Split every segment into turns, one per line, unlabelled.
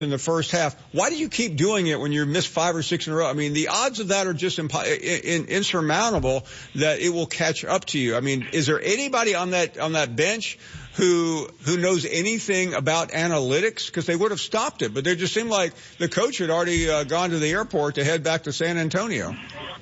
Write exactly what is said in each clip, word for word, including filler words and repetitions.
in the first half. Why do you keep doing it when you miss five or six in a row? I mean, the odds of that are just impo- in, insurmountable that it will catch up to you. I mean, is there anybody on that on that bench who who knows anything about analytics? Because they would have stopped it, but it just seemed like the coach had already uh, gone to the airport to head back to San Antonio.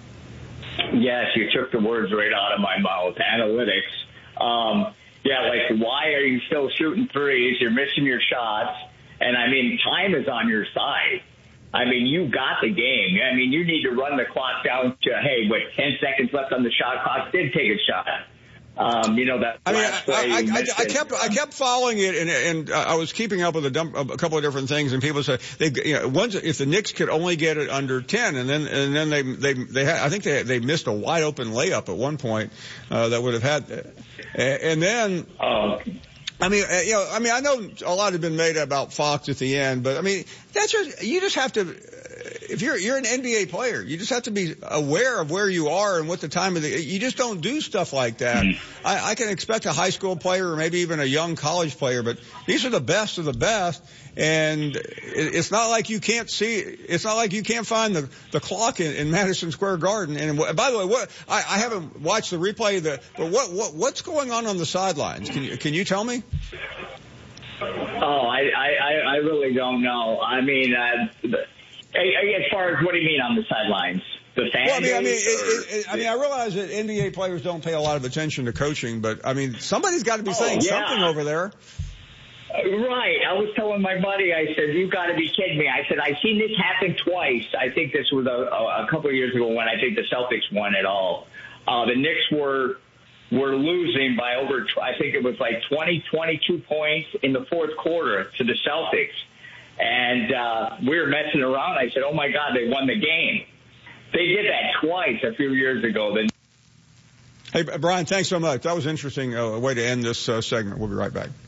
Yes, you took the words right out of my mouth. Analytics. Um, yeah, like, why are you still shooting threes? You're missing your shots. And, I mean, time is on your side. I mean, you got the game. I mean, you need to run the clock down to, hey, what, ten seconds left on the shot clock? Did take a shot. Um, you know, that.
I mean, I, I, I, I kept I kept following it, and, and I was keeping up with a, dump, a couple of different things. And people said they, you know, once if the Knicks could only get it under ten, and then and then they they they had, I think they they missed a wide open layup at one point uh, that would have had, and then.
Oh.
I mean, you know, I mean, I know a lot has been made about Fox at the end, but I mean, that's just, you just have to, if you're, you're an N B A player, you just have to be aware of where you are and what the time of the, you just don't do stuff like that. Mm-hmm. I, I can expect a high school player or maybe even a young college player, but these are the best of the best. And it's not like you can't see, it's not like you can't find the, the clock in, in Madison Square Garden. And by the way, what, I, I haven't watched the replay of the, but what, what, what's going on on the sidelines? Can you, can you tell me?
Oh, I, I, I really don't know. I mean, uh, as far as what do you mean on the sidelines? The fan
well, I mean, I mean,
it,
it, I mean, I realize that N B A players don't pay a lot of attention to coaching, but I mean, somebody's got to be
oh,
saying
yeah.
something over there.
Right. I was telling my buddy, I said, you've got to be kidding me. I said, I've seen this happen twice. I think this was a, a, a couple of years ago when I think the Celtics won it all. Uh, the Knicks were were losing by over, I think it was like twenty, twenty-two points in the fourth quarter to the Celtics. And uh, we were messing around. I said, oh, my God, they won the game. They did that twice a few years ago. The
Hey, Brian, thanks so much. That was an interesting uh, way to end this uh, segment. We'll be right back.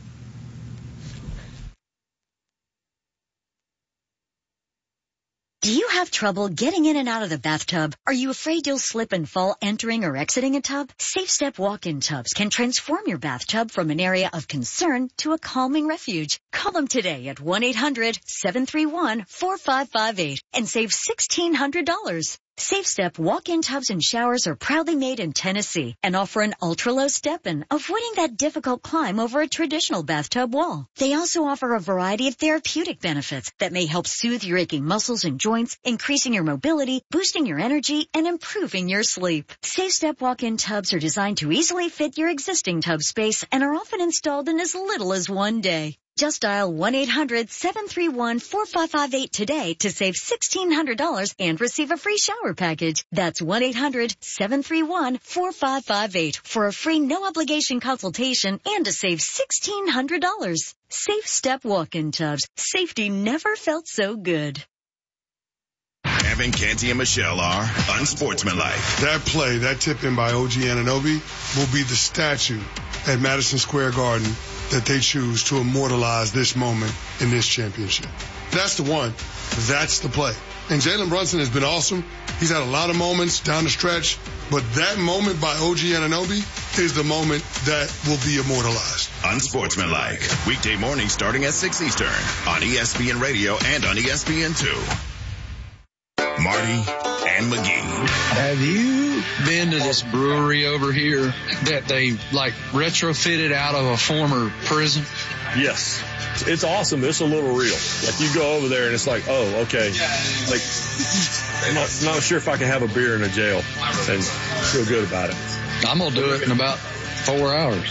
Do you have trouble getting in and out of the bathtub? Are you afraid you'll slip and fall entering or exiting a tub? Safe Step walk-in tubs can transform your bathtub from an area of concern to a calming refuge. Call them today at one eight hundred seven three one four five five eight and save sixteen hundred dollars. Safe Step walk-in tubs and showers are proudly made in Tennessee and offer an ultra-low step-in, avoiding that difficult climb over a traditional bathtub wall. They also offer a variety of therapeutic benefits that may help soothe your aching muscles and joints, increasing your mobility, boosting your energy, and improving your sleep. Safe Step walk-in tubs are designed to easily fit your existing tub space and are often installed in as little as one day. Just dial one eight hundred seven three one four five five eight today to save sixteen hundred dollars and receive a free shower package. That's one eight hundred seven three one four five five eight for a free no-obligation consultation and to save sixteen hundred dollars. Safe Step walk-in tubs. Safety never felt so good.
Evan, Canty, and Michelle are unsportsmanlike.
That play, that tip in by O G Anunoby, will be the statue at Madison Square Garden that they choose to immortalize this moment in this championship. That's the one. That's the play. And Jalen Brunson has been awesome. He's had a lot of moments down the stretch, but that moment by O G Anunoby is the moment that will be immortalized.
Unsportsmanlike. Weekday morning starting at six Eastern on E S P N Radio and on E S P N two. Marty and McGee.
Have you been to this brewery over here that they like retrofitted out of a former prison?
Yes. It's awesome. It's a little real. Like you go over there and it's like, oh, okay. Like, I'm not, not sure if I can have a beer in a jail and feel good about it.
I'm going to do it in about four hours.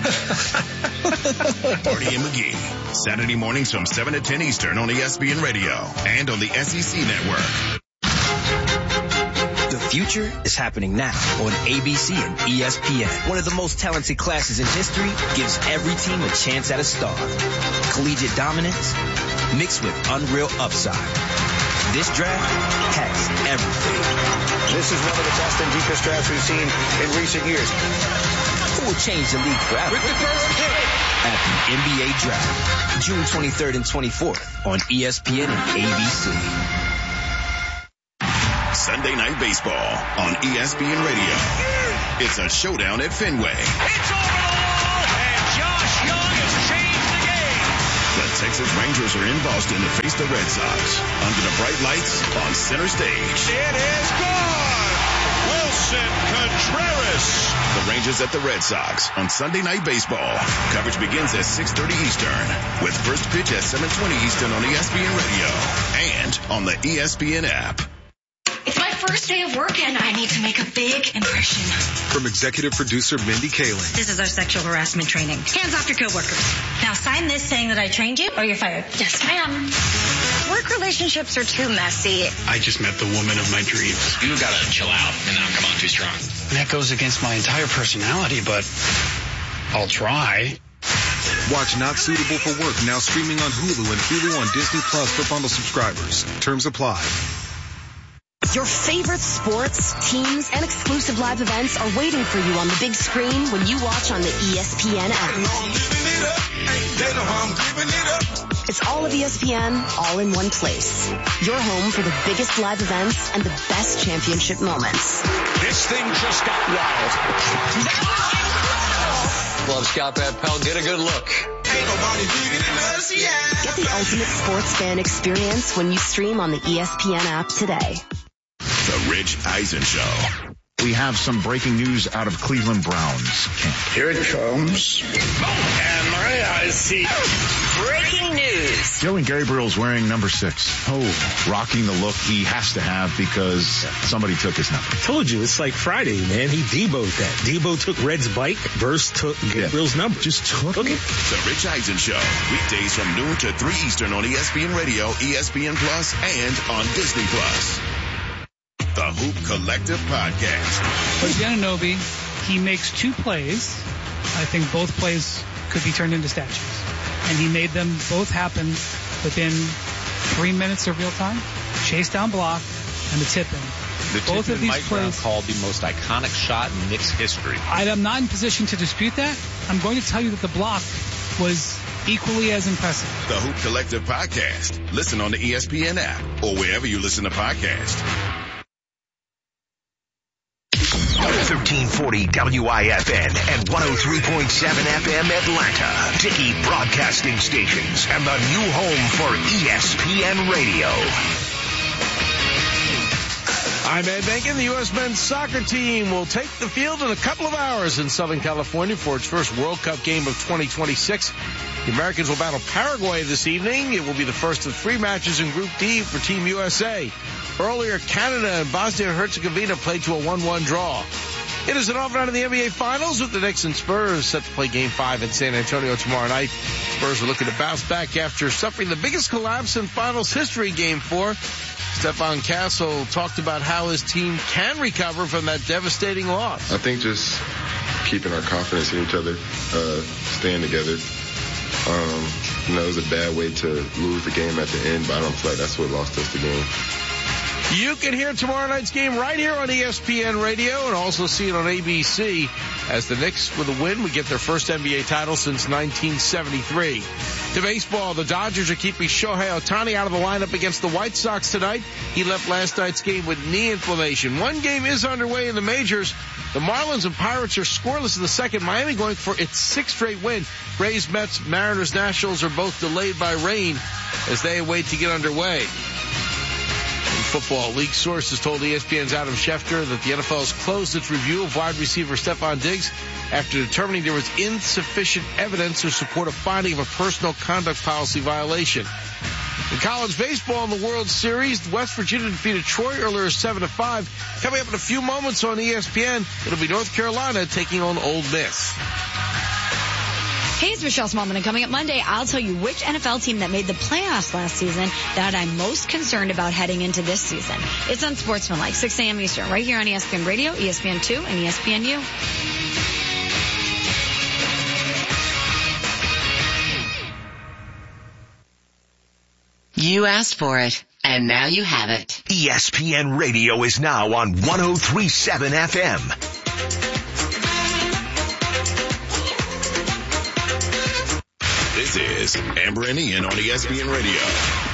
Marty and McGee. Saturday mornings from seven to ten Eastern on E S P N Radio and on the S E C Network.
The future is happening now on A B C and E S P N. One of the most talented classes in history gives every team a chance at a star. Collegiate dominance mixed with unreal upside. This draft has everything.
This is one of the best and deepest drafts we've seen in recent years.
Who will change the league forever? At the N B A Draft, June twenty-third and twenty-fourth on E S P N and A B C.
Sunday Night Baseball on E S P N Radio. It's a showdown at Fenway.
It's over the wall, and Josh Young has changed the game.
The Texas Rangers are in Boston to face the Red Sox under the bright lights on center stage.
It is gone! Wilson Contreras!
The Rangers at the Red Sox on Sunday Night Baseball. Coverage begins at six thirty Eastern with first pitch at seven twenty Eastern on E S P N Radio and on the E S P N app.
It's my first day of work and I need to make a big impression.
From executive producer Mindy Kaling.
This is our sexual harassment training. Hands off your coworkers. Now sign this saying that I trained you or you're fired.
Yes, ma'am. Work relationships are too messy.
I just met the woman of my dreams.
You gotta chill out and not come on too strong.
And that goes against my entire personality, but I'll try.
Watch Not Suitable for Work now streaming on Hulu and Hulu on Disney Plus for bundle subscribers. Terms apply.
Your favorite sports, teams, and exclusive live events are waiting for you on the big screen when you watch on the E S P N app. It's all of E S P N, all in one place. Your home for the biggest live events and the best championship moments.
This thing just got wild.
Love Scott Van Pelt. Get a good look.
Get the ultimate sports fan experience when you stream on the E S P N app today.
The Rich Eisen Show.
We have some breaking news out of Cleveland Browns camp.
Here it comes. And my eyes see.
Breaking news.
Dylan Gabriel's wearing number six. Oh, rocking the look he has to have because somebody took his number.
Told you, it's like Friday, man. He Debo'd that. Debo took Red's bike. Verse took Gabriel's yeah. number.
Just took
okay.
it.
The Rich Eisen Show. Weekdays from noon to three Eastern on E S P N Radio, E S P N Plus, and on Disney Plus. The Hoop Collective Podcast.
For Giannobi, he makes two plays. I think both plays could be turned into statues. And he made them both happen within three minutes of real time. Chase down block and the tip in.
The
both
tip
of these
Mike
plays,
Brown called the most iconic shot in Knicks history.
I am not in position to dispute that. I'm going to tell you that the block was equally as impressive.
The Hoop Collective Podcast. Listen on the E S P N app or wherever you listen to podcasts.
thirteen forty W I F N and one oh three point seven F M Atlanta. Dickey Broadcasting Stations and the new home for E S P N Radio.
I'm Ed Bacon. The U S men's soccer team will take the field in a couple of hours in Southern California for its first World Cup game of twenty twenty-six. The Americans will battle Paraguay this evening. It will be the first of three matches in Group D for Team U S A. Earlier, Canada and Bosnia and Herzegovina played to a one one draw. It is an off night in the N B A Finals with the Knicks and Spurs set to play Game five in San Antonio tomorrow night. Spurs are looking to bounce back after suffering the biggest collapse in Finals history, Game four. Stephon Castle talked about how his team can recover from that devastating loss.
I think just keeping our confidence in each other, uh, staying together. Um, you know, it was a bad way to lose the game at the end, but I don't feel like that's what lost us the game.
You can hear tomorrow night's game right here on E S P N Radio and also see it on A B C as the Knicks, with a win, would get their first N B A title since nineteen seventy-three. To baseball, the Dodgers are keeping Shohei Ohtani out of the lineup against the White Sox tonight. He left last night's game with knee inflammation. One game is underway in the majors. The Marlins and Pirates are scoreless in the second. Miami going for its sixth straight win. Rays, Mets, Mariners, Nationals are both delayed by rain as they await to get underway. In football, league sources told E S P N's Adam Schefter that the N F L has closed its review of wide receiver Stephon Diggs after determining there was insufficient evidence to support a finding of a personal conduct policy violation. In college baseball in the World Series, West Virginia defeated Troy earlier seven to five. Coming up in a few moments on E S P N, it'll be North Carolina taking on Ole Miss.
Hey, it's Michelle Smallman, and coming up Monday, I'll tell you which N F L team that made the playoffs last season that I'm most concerned about heading into this season. It's on Sportsmanlike, six a.m. Eastern, right here on E S P N Radio, E S P N two, and E S P N U.
You asked for it, and now you have it.
E S P N Radio is now on one oh three point seven F M.
This is Amber and Ian on E S P N Radio.